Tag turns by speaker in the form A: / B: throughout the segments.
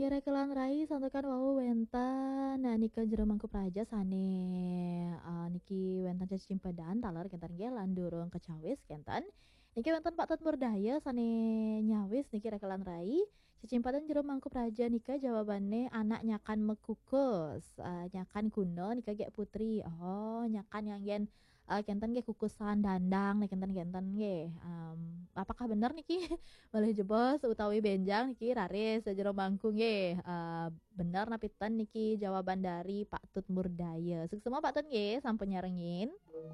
A: ngira kelan rai santokan wau wentan nah nika jero mangku praja sane niki wentan cimpedan talar kentan gelan durung kecawis kentan niki wentan Pak Tut Murdaya sane nyawis niki rekelan rai cicimpadan jero mangku praja nika jawabannya anak nyakan mekukus nyakan kuno nika gek putri oh nyakan yang gen kentan ge kukusan dandang nih kentan ge apakah benar niki Malih jebos utawi benjang niki raris sajero mangkung nggih. Bener napiten niki jawaban dari Pak Tut Murdaya. Sukses semua Pak Tut nggih sampun nyarengin.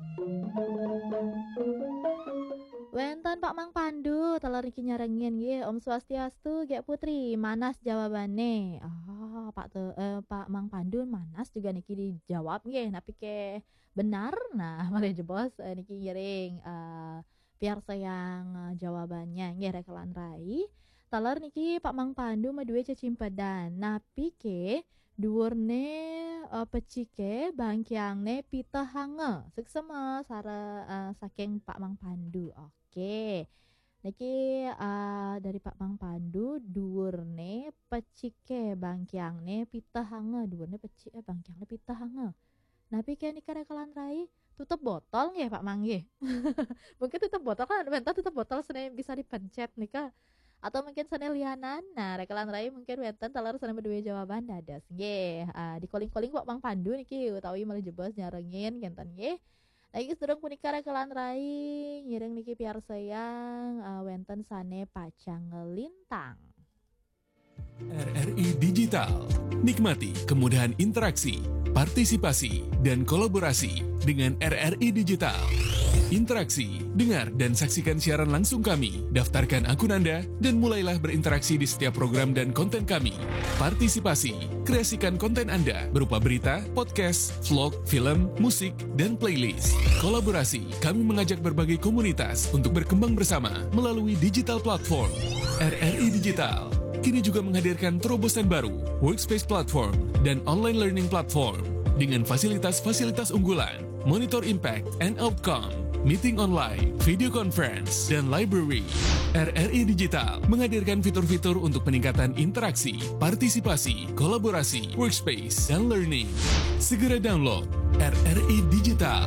A: Wenten Pak Mang Pandu teler niki nyarengin nggih. Om Swastiastu Gek Putri. Manas jawabannya. Pak Mang Pandu manas juga niki dijawab nggih. Tapi ke benar. Nah, malih jebos niki ngiring biar sayang jawabannya nggih rekelan rai taler niki Pak Mang Pandu madue cacimpedan napi ke dhuwurne pecike bangkiangne pita hange seksema sare saking Pak Mang Pandu oke niki dari Pak Mang Pandu dhuwurne pecike bangkiangne pita hange dhuwurne pecike bangkiangne pita hange napi ke nika rekelan rai tutup botol nggih Pak Mang nggih. Mungkin tutup botol kan bentar tutup botol sene bisa dipencet nih Kak. Atau mungkin sene lianan. Nah, rekelan rai mungkin wenten talar sene berdua jawaban dadas nggih. Di calling-calling Pak Mang Pandu niki utawi malih jebos nyarengin genten nggih. Lagi sedurung punika rekelan rai ngiring niki piar sayang wenten sane pacang ngelintang.
B: RRI Digital. Nikmati kemudahan interaksi, partisipasi, dan kolaborasi dengan RRI Digital. Interaksi, dengar dan saksikan siaran langsung kami. Daftarkan akun Anda dan mulailah berinteraksi di setiap program dan konten kami. Partisipasi, kreasikan konten Anda berupa berita, podcast, vlog, film, musik, dan playlist. Kolaborasi, kami mengajak berbagai komunitas untuk berkembang bersama melalui digital platform. RRI Digital kini juga menghadirkan terobosan baru, workspace platform, dan online learning platform dengan fasilitas-fasilitas unggulan, monitor impact and outcome, meeting online, video conference, dan library. RRI Digital menghadirkan fitur-fitur untuk peningkatan interaksi, partisipasi, kolaborasi, workspace, dan learning. Segera download RRI Digital.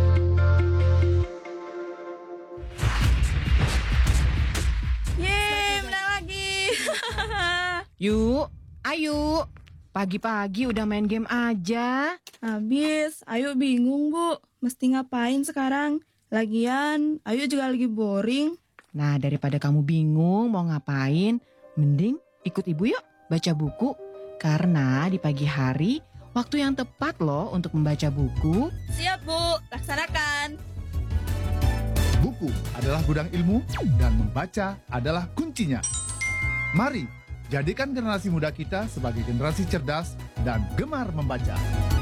C: Yuk, ayo. Pagi-pagi udah main game aja.
D: Habis, Ayu bingung Bu, mesti ngapain sekarang? Lagian, Ayu juga lagi boring.
C: Nah, daripada kamu bingung mau ngapain, mending ikut ibu yuk baca buku. Karena di pagi hari, waktu yang tepat loh untuk membaca buku.
D: Siap Bu, laksanakan.
E: Buku adalah gudang ilmu dan membaca adalah kuncinya. Mari, jadikan generasi muda kita sebagai generasi cerdas dan gemar membaca.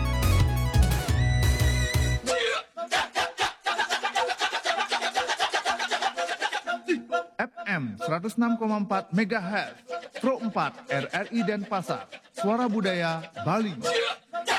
E: FM 106,4 MHz, Pro 4 RRI Denpasar, Suara Budaya Bali.